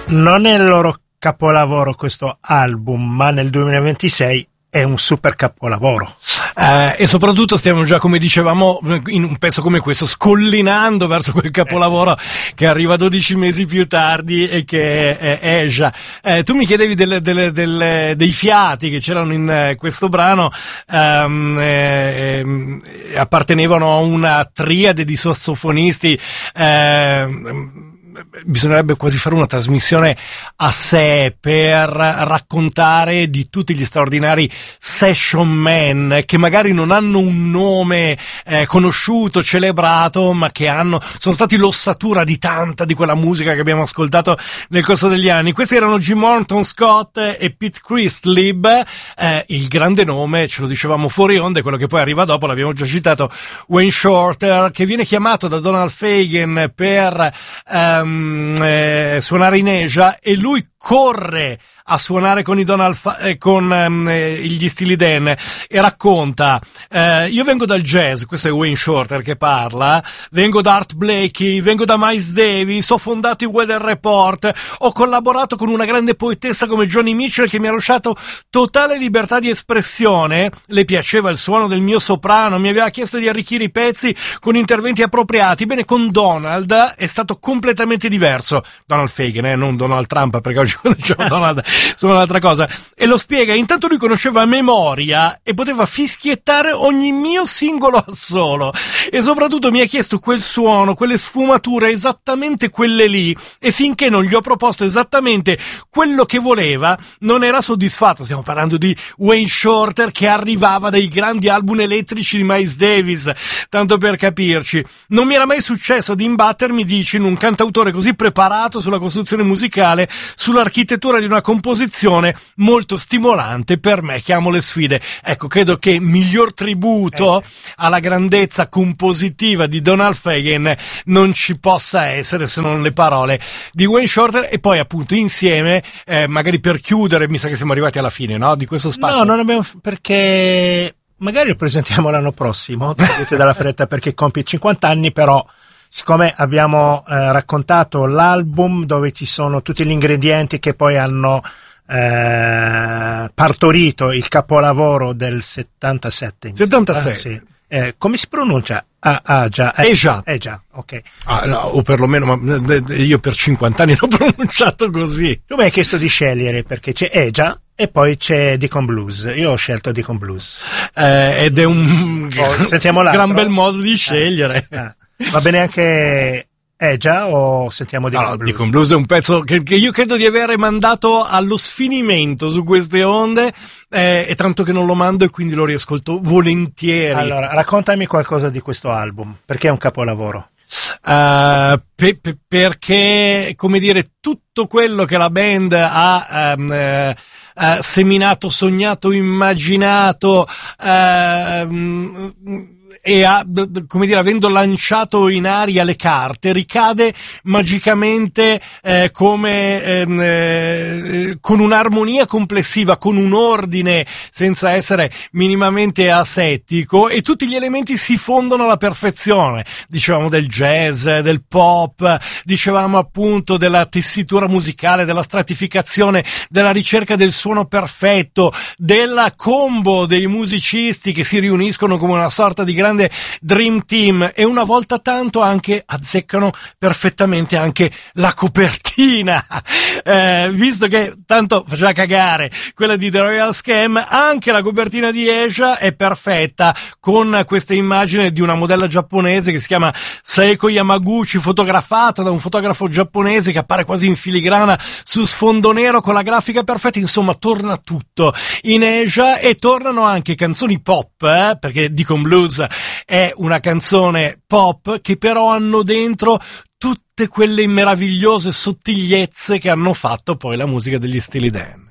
Non è il loro capolavoro questo album, ma nel 2026 è un super capolavoro. E soprattutto stiamo già, come dicevamo, in un pezzo come questo, scollinando verso quel capolavoro che arriva 12 mesi più tardi e che è Asia. Tu mi chiedevi dei fiati che c'erano in questo brano, appartenevano a una triade di sassofonisti. Bisognerebbe quasi fare una trasmissione a sé per raccontare di tutti gli straordinari session man che magari non hanno un nome conosciuto, celebrato, ma che sono stati l'ossatura di tanta di quella musica che abbiamo ascoltato nel corso degli anni. Questi erano Jim Morton Scott e Pete Christlib, il grande nome, ce lo dicevamo fuori onda, quello che poi arriva dopo, l'abbiamo già citato, Wayne Shorter, che viene chiamato da Donald Fagen per suonare in Asia, e lui corre a suonare con gli Steely Dan e racconta: io vengo dal jazz, questo è Wayne Shorter che parla, vengo da Art Blakey, vengo da Miles Davis, ho fondato i Weather Report, ho collaborato con una grande poetessa come Joni Mitchell che mi ha lasciato totale libertà di espressione, le piaceva il suono del mio soprano, mi aveva chiesto di arricchire i pezzi con interventi appropriati. Bene, con Donald è stato completamente diverso. Donald Fagen, non Donald Trump, perché oggi diciamo Donald sono un'altra cosa, e lo spiega. Intanto lui conosceva a memoria e poteva fischiettare ogni mio singolo assolo, e soprattutto mi ha chiesto quel suono, quelle sfumature, esattamente quelle lì, e finché non gli ho proposto esattamente quello che voleva non era soddisfatto. Stiamo parlando di Wayne Shorter, che arrivava dai grandi album elettrici di Miles Davis, tanto per capirci. Non mi era mai successo di imbattermi, dici, in un cantautore così preparato sulla costruzione musicale, sull'architettura di una composizione molto stimolante per me che amo le sfide. Ecco, credo che miglior tributo alla grandezza compositiva di Donald Fagen non ci possa essere, se non le parole di Wayne Shorter. E poi appunto insieme, magari per chiudere, mi sa che siamo arrivati alla fine, no? Di questo spazio. No, non abbiamo, perché magari lo presentiamo l'anno prossimo, vedete dalla fretta, perché compie 50 anni, però siccome abbiamo raccontato l'album dove ci sono tutti gli ingredienti che poi hanno partorito il capolavoro del 77. 76. Sì. Come si pronuncia? Asia. Ok. No, o perlomeno, ma io per 50 anni l'ho pronunciato così. Tu mi hai chiesto di scegliere perché c'è Asia e poi c'è Deacon Blues. Io ho scelto Deacon Blues. Ed è un gran bel modo di scegliere. Va bene anche Asia o sentiamo Deacon Blues? Deacon Blues è un pezzo che io credo di avere mandato allo sfinimento su queste onde, e tanto che non lo mando e quindi lo riascolto volentieri. Allora, raccontami qualcosa di questo album, perché è un capolavoro. Perché, come dire, tutto quello che la band ha seminato, sognato, immaginato, e come dire, avendo lanciato in aria le carte, ricade magicamente con un'armonia complessiva, con un ordine, senza essere minimamente asettico, e tutti gli elementi si fondono alla perfezione. Dicevamo del jazz, del pop, dicevamo appunto della tessitura musicale, della stratificazione, della ricerca del suono perfetto, della combo dei musicisti che si riuniscono come una sorta di grande dream team, e una volta tanto anche azzeccano perfettamente anche la copertina, visto che tanto faceva cagare quella di The Royal Scam, anche la copertina di Asia è perfetta, con questa immagine di una modella giapponese che si chiama Seiko Yamaguchi, fotografata da un fotografo giapponese, che appare quasi in filigrana su sfondo nero con la grafica perfetta. Insomma, torna tutto in Asia, e tornano anche canzoni pop, perché Deacon Blues è una canzone pop che però hanno dentro tutte quelle meravigliose sottigliezze che hanno fatto poi la musica degli Steely Dan.